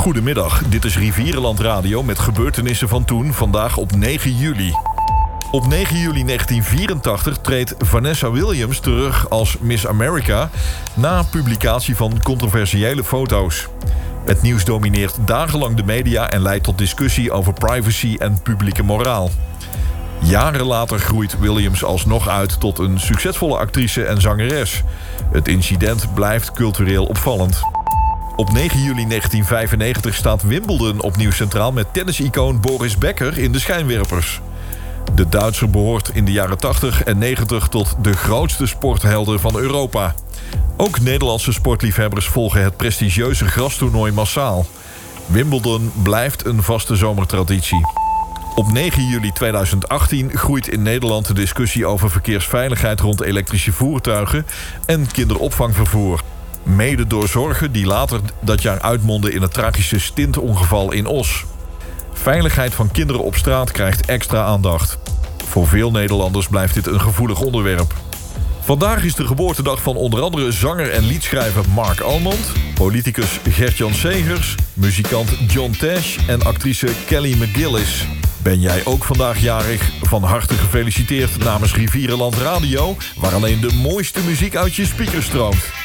Goedemiddag, dit is Rivierenland Radio met gebeurtenissen van toen, vandaag op 9 juli. Op 9 juli 1984 treedt Vanessa Williams terug als Miss America na publicatie van controversiële foto's. Het nieuws domineert dagenlang de media en leidt tot discussie over privacy en publieke moraal. Jaren later groeit Williams alsnog uit tot een succesvolle actrice en zangeres. Het incident blijft cultureel opvallend. Op 9 juli 1995 staat Wimbledon opnieuw centraal met tennisicoon Boris Becker in de schijnwerpers. De Duitser behoort in de jaren 80 en 90 tot de grootste sporthelden van Europa. Ook Nederlandse sportliefhebbers volgen het prestigieuze grastoernooi massaal. Wimbledon blijft een vaste zomertraditie. Op 9 juli 2018 groeit in Nederland de discussie over verkeersveiligheid rond elektrische voertuigen en kinderopvangvervoer. Mede door zorgen die later dat jaar uitmonden in het tragische stintongeval in Os. Veiligheid van kinderen op straat krijgt extra aandacht. Voor veel Nederlanders blijft dit een gevoelig onderwerp. Vandaag is de geboortedag van onder andere zanger en liedschrijver Mark Almond, politicus Gert-Jan Segers, muzikant John Tesh en actrice Kelly McGillis. Ben jij ook vandaag jarig? Van harte gefeliciteerd namens Rivierenland Radio, waar alleen de mooiste muziek uit je speakers stroomt.